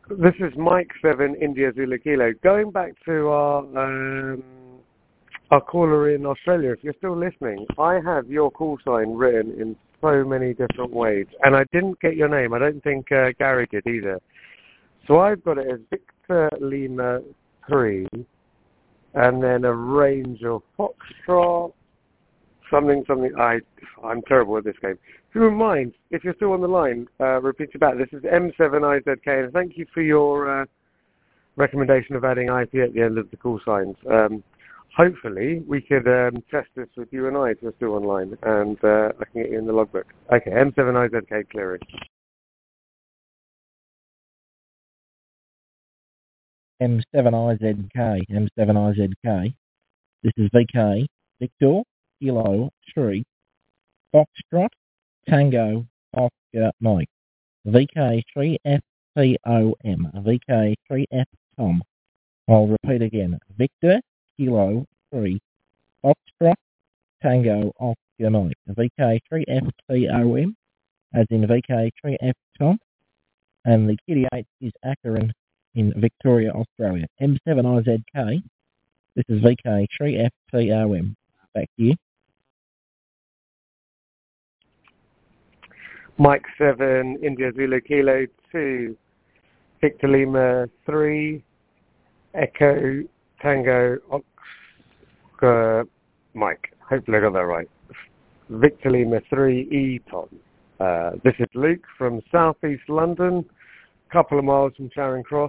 This is Mike 7 India Zulu Kilo. Going back to our caller in Australia, if you're still listening, I have your call sign written in so many different ways, and I didn't get your name. I don't think Gary did either. So I've got it as Victor Lima 3, and then a range of Foxtrot, something. I'm terrible at this game. If you wouldn't mind, if you're still on the line, repeat it back. This is M7IZK, and thank you for your recommendation of adding IP at the end of the call signs. Hopefully, we could test this with you and I if you're still online, and I can get you in the logbook. Okay, M7IZK clearing. M7IZK. This is VK, Victor, Kilo, 3, Foxtrot, Tango, Oscar, Mike. VK3FTOM, VK3F Tom. I'll repeat again. Victor, Kilo, 3, Foxtrot, Tango, Oscar, Mike. VK3FTOM, as in VK3F Tom. And the kitty 8 is Acheron in Victoria, Australia. M7IZK. This is VK3FTOM. Back to you. Mike 7, India Zulu Kilo 2, Victor Lima 3, Echo Tango Oscar Mike. Hopefully I got that right. Victor Lima 3, Eton. This is Luke from southeast London, a couple of miles from Charing Cross.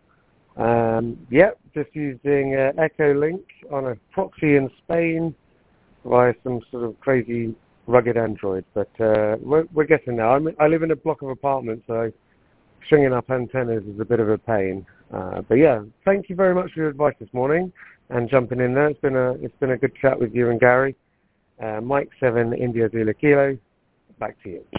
Just using Echo Link on a proxy in Spain via some sort of crazy rugged Android, but we're getting there. I live in a block of apartments, so stringing up antennas is a bit of a pain. But yeah, thank you very much for your advice this morning and jumping in there. It's been a good chat with you and Gary. Mike 7 India Zulu Kilo. Back to you.